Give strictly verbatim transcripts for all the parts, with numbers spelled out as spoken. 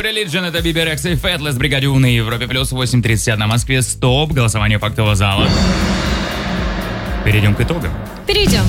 New Religion, это Биби Рекс и Фэтлес, Бригадю на Европе плюс восемь тридцать одна Москве. Стоп, голосование фактового зала. Перейдем к итогам. Перейдем.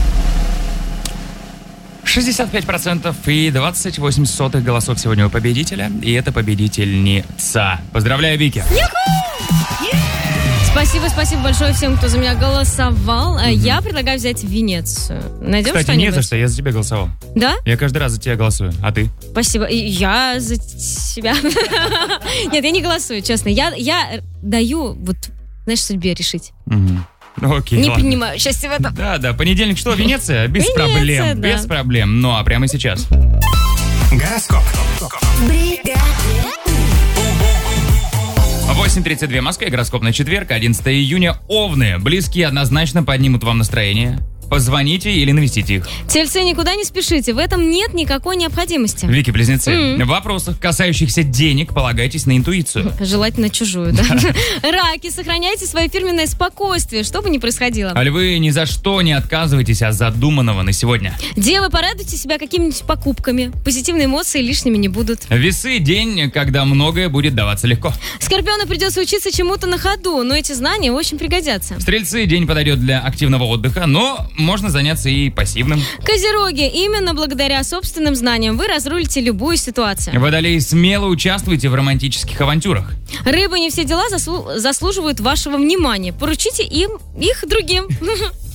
шестьдесят пять процентов и двадцать восемь сотых голосов сегодня у победителя. И это победительница. Поздравляю, Вики. Спасибо, спасибо большое всем, кто за меня голосовал. Mm-hmm. Я предлагаю взять Венецию. Найдем Кстати, что-нибудь? не за что, я за тебя голосовал. Да? Я каждый раз за тебя голосую, а ты? Спасибо. И я за себя. Нет, я не голосую, честно. Я, я даю, вот, знаешь, судьбе решить. Угу. Окей, не ладно. принимаю участие в этом. Да, да, понедельник что, Венеция? Без Венеция, проблем, да. без проблем. Ну, а прямо сейчас. Гороскоп. восемь тридцать два Москва, гороскоп на четверг, одиннадцатого июня. Овны. Близкие однозначно поднимут вам настроение. Позвоните или навестите их. Тельцы, никуда не спешите, в этом нет никакой необходимости. Вики, близнецы, Mm. в вопросах, касающихся денег, полагайтесь на интуицию. Желательно чужую, да. Раки, сохраняйте свое фирменное спокойствие, что бы ни происходило. А львы, ни за что не отказывайтесь от задуманного на сегодня. Девы, порадуйте себя какими-нибудь покупками. Позитивные эмоции лишними не будут. Весы, день, когда многое будет даваться легко. Скорпиону придется учиться чему-то на ходу, но эти знания очень пригодятся. Стрельцы, день подойдет для активного отдыха, но можно заняться и пассивным. Козероги, именно благодаря собственным знаниям вы разрулите любую ситуацию. Водолеи, смело участвуйте в романтических авантюрах. Рыбы, не все дела заслу- заслуживают вашего внимания. Поручите им их другим.